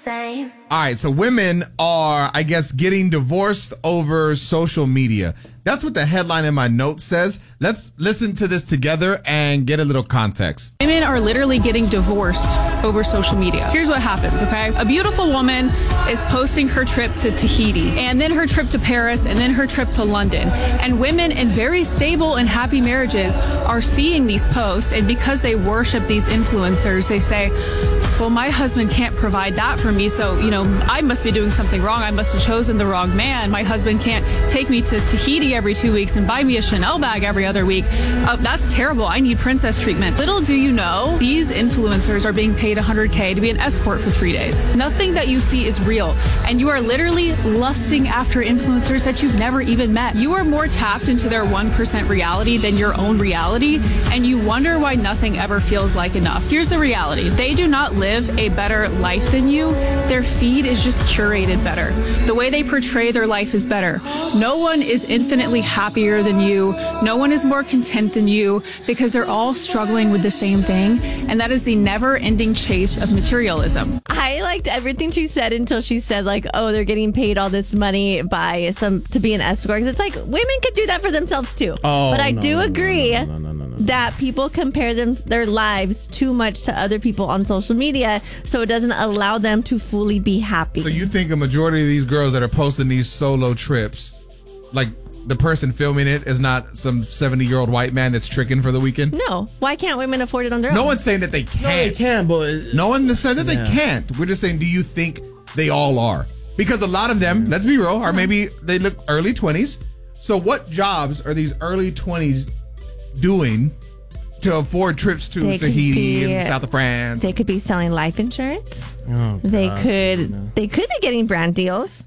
same. All right, so women are, I guess, getting divorced over social media. That's what the headline in my notes says. Let's listen to this together and get a little context. Women are literally getting divorced over social media. Here's what happens, okay? A beautiful woman is posting her trip to Tahiti, and then her trip to Paris, and then her trip to London. And women in very stable and happy marriages are seeing these posts, and because they worship these influencers, they say, well, my husband can't provide that for me, so, I must be doing something wrong. I must have chosen the wrong man. My husband can't take me to Tahiti every 2 weeks and buy me a Chanel bag every other week. That's terrible. I need princess treatment. Little do you know, these influencers are being paid $100K to be an escort for 3 days. Nothing that you see is real, and you are literally lusting after influencers that you've never even met. You are more tapped into their 1% reality than your own reality, and you wonder why nothing ever feels like enough. Here's the reality. They do not live a better life than you. Their feed is just curated better. The way they portray their life is better. No one is infinitely happier than you. No one is more content than you, because they're all struggling with the same thing, and that is the never-ending chase of materialism. I liked everything she said until she said, they're getting paid all this money by to be an escort. 'Cause it's like, women could do that for themselves too. But I do agree that people compare their lives too much to other people on social media, so it doesn't allow them to fully be happy. So you think a majority of these girls that are posting these solo trips, like the person filming it is not some 70-year-old white man that's tricking for the weekend? No. Why can't women afford it on their own? No one's saying that they can't. No, they can, but... No one has said that they can't. We're just saying, do you think they all are? Because a lot of them, let's be real, or maybe they look early 20s. So what jobs are these early 20s doing to afford trips to Tahiti and south of France? They could be selling life insurance. Oh, they could be getting brand deals.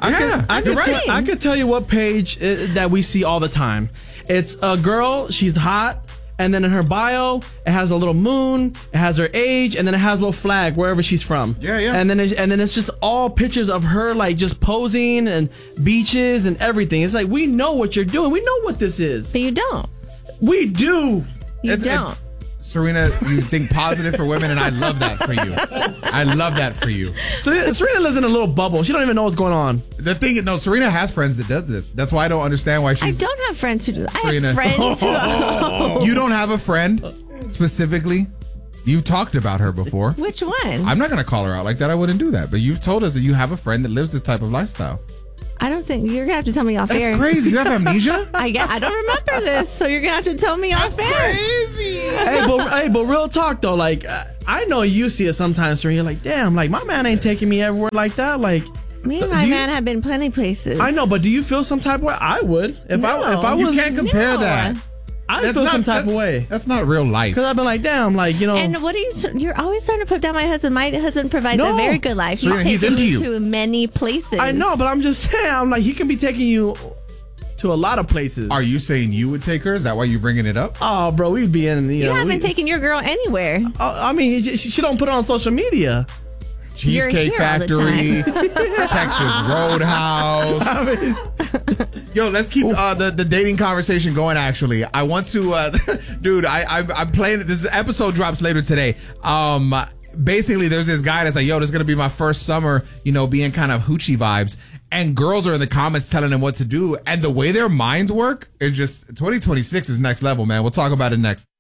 I could tell you what page that we see all the time. It's a girl, she's hot, and then in her bio, it has a little moon, it has her age, and then it has a little flag wherever she's from. Yeah. And then it's just all pictures of her just posing and beaches and everything. It's like, we know what you're doing. We know what this is. But you don't. We do. You don't. Serena, you think positive for women, and I love that for you. I love that for you. Serena lives in a little bubble. She don't even know what's going on. The thing is, no, Serena has friends that does this. That's why I don't understand why she's... I don't have friends who do that. Serena. I have friends who... You don't have a friend, specifically? You've talked about her before. Which one? I'm not going to call her out like that. I wouldn't do that. But you've told us that you have a friend that lives this type of lifestyle. I don't think you're gonna have to tell me off air. That's crazy. You have amnesia? I don't remember this, so you're gonna have to tell me off air. Crazy. But real talk though, I know you see it sometimes, Serena. You're like, damn, my man ain't taking me everywhere like that. Me and my man have been plenty places. I know, but do you feel some type of way? I would if I was. You can't compare that. I feel some type of way. That's not real life. Because I've been like, damn, And what are you're always trying to put down my husband. My husband provides a very good life. Serena, he's into you. To many places. I know, but I'm just saying, I'm like, he can be taking you to a lot of places. Are you saying you would take her? Is that why you're bringing it up? Oh, bro, we'd be in, You haven't taken your girl anywhere. I mean, she don't put it on social media. Cheesecake Factory, Texas Roadhouse. Yo, let's keep the dating conversation going. Actually, I want to, dude. I'm playing. This episode drops later today. Basically, there's this guy that's like, yo, this is gonna be my first summer, being kind of hoochie vibes, and girls are in the comments telling him what to do, and the way their minds work is just 2026 is next level, man. We'll talk about it next.